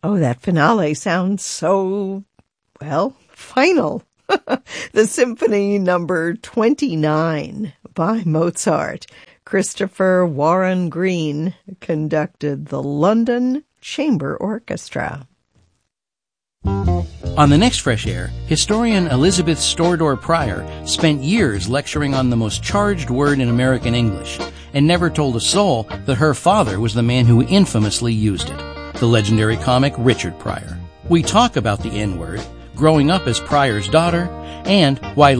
Oh, that finale sounds so, well, final. The Symphony Number 29 by Mozart. Christopher Warren Green conducted the London Chamber Orchestra. On the next Fresh Air, historian Elizabeth Storedore Pryor spent years lecturing on the most charged word in American English and never told a soul that her father was the man who infamously used it, the legendary comic Richard Pryor. We talk about the N-word, growing up as Pryor's daughter, and why